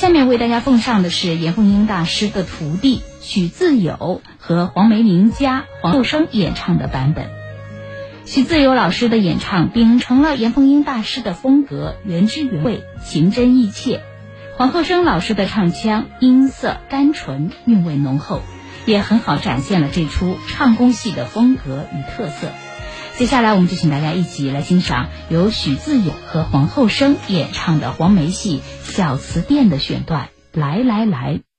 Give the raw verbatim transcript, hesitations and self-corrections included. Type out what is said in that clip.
下面为大家奉上的是严凤英大师的徒弟许自友和黄梅名家黄后生演唱的版本。许自友老师的演唱秉承了严凤英大师的风格，原汁原味，情真意切。黄后生老师的唱腔音色甘纯，韵味浓厚，也很好展现了这出唱功戏的风格与特色。接下来我们就请大家一起来欣赏由许自友和黄后生演唱的黄梅戏《小词殿》的选段。来来来。